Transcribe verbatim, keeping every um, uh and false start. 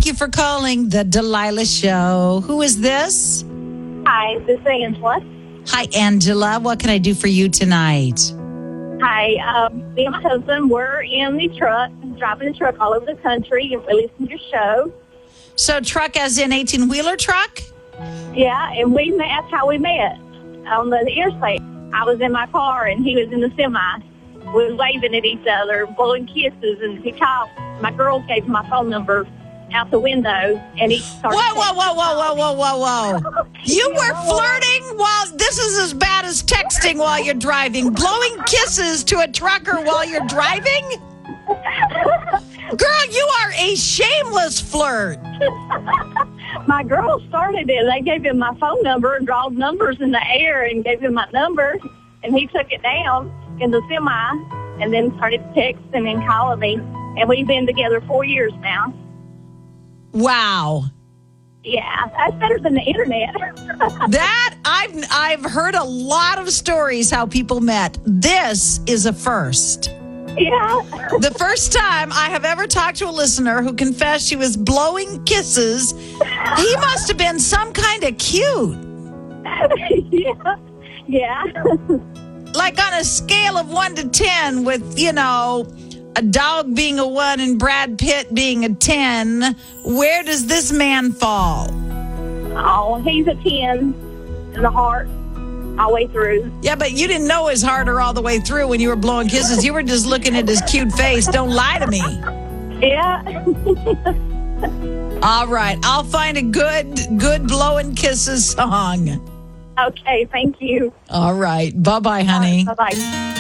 you for calling the Delilah Show. Who is this? Hi, this is Angela. Hi, Angela. What can I do for you tonight? Hi, um, me and my husband, we're in the truck, driving the truck all over the country, and we listen to your show. So truck as in eighteen-wheeler truck? Yeah, and we met, that's how we met, on the interstate. I was in my car, and he was in the semi. We were waving at each other, blowing kisses, and he called. My girl gave him my phone number out the window, and he started... Whoa, whoa, whoa, whoa, whoa, whoa, whoa, whoa. You were flirting while... This is as bad as texting while you're driving. Blowing kisses to a trucker while you're driving? Girl, you are a shameless flirt. My girl started it. They gave him my phone number and drawed numbers in the air and gave him my number, and he took it down in the semi and then started texting and calling me. And we've been together four years now. Wow. Yeah, that's better than the internet. That, I've I've heard a lot of stories how people met. This is a first. Yeah. The first time I have ever talked to a listener who confessed she was blowing kisses. He must have been some kind of cute. Yeah. Yeah. Like on a scale of one to ten with, you know, a dog being a one and Brad Pitt being a ten, where does this man fall? Oh, he's a ten in the heart all the way through. Yeah, but you didn't know his heart or all the way through when you were blowing kisses. You were just looking at his cute face. Don't lie to me. Yeah. All right. I'll find a good, good blowing kisses song. Okay, thank you. All right. Bye-bye, honey. Bye-bye.